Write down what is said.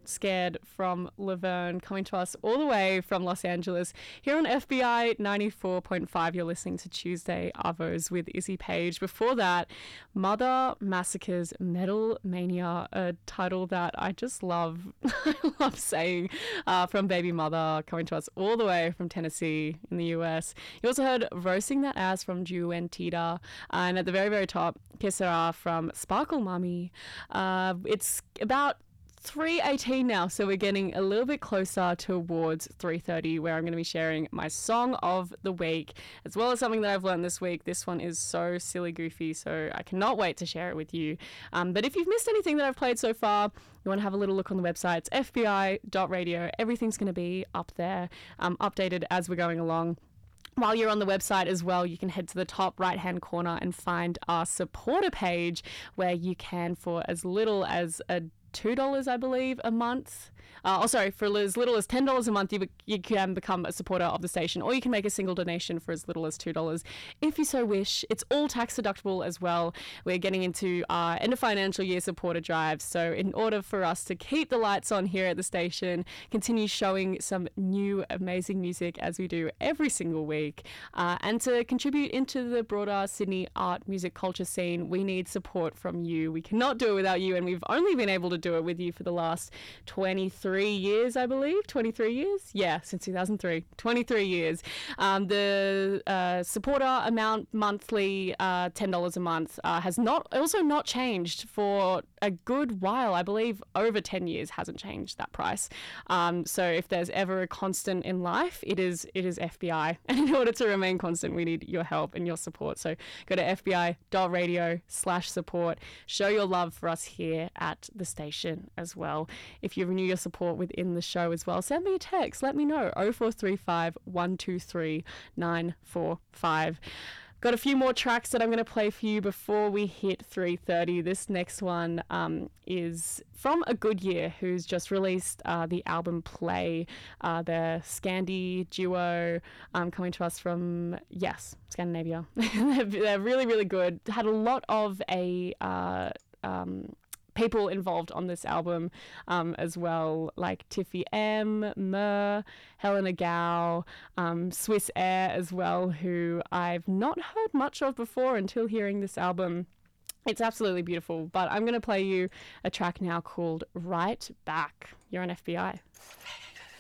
Scared from Laverne, coming to us all the way from Los Angeles. Here on FBI 94.5, you're listening to Tuesday Arvos with Izzy Page. Before that, Mother Massacre's Metal Mania, a title that I just love. I love saying, from Baby Mother, coming to us all the way from Tennessee in the US. You also heard Roasting That Ass from Juentita, and at the very, very top, Que Sera from Sparkle Mummy. It's about 3:18 now, so we're getting a little bit closer towards 3:30, where I'm going to be sharing my song of the week, as well as something that I've learned this week. This one is so silly goofy, so I cannot wait to share it with you. But if you've missed anything that I've played so far, you want to have a little look on the website. It's fbi.radio. Everything's going to be up there, updated as we're going along. While you're on the website as well, you can head to the top right-hand corner and find our supporter page, where you can, for as little as $2, I believe, a month. For as little as $10 a month, you can become a supporter of the station, or you can make a single donation for as little as $2 if you so wish. It's all tax deductible as well. We're getting into our end of financial year supporter drive, so in order for us to keep the lights on here at the station, continue showing some new amazing music as we do every single week, and to contribute into the broader Sydney art, music, culture scene, we need support from you. We cannot do it without you, and we've only been able to do it with you for the last 23 years, I believe. 23 years? Yeah, since 2003. 23 years. The supporter amount monthly, $10 a month, has not changed for a good while. I believe over 10 years hasn't changed that price. So if there's ever a constant in life, it is FBI. And in order to remain constant, we need your help and your support. So go to fbi.radio/support. Show your love for us here at the station as well. If you renew your support within the show as well, send me a text. Let me know. 0435 123 945. Got a few more tracks that I'm going to play for you before we hit 3:30. This next one is from A Good Year, who's just released the album Play. The Scandi duo, coming to us from, Scandinavia. They're really, really good. Had a lot of people involved on this album as well, like Tiffy M, Mur, Helena Gao, Swiss Air as well, who I've not heard much of before until hearing this album. It's absolutely beautiful, but I'm going to play you a track now called Right Back. You're on FBI.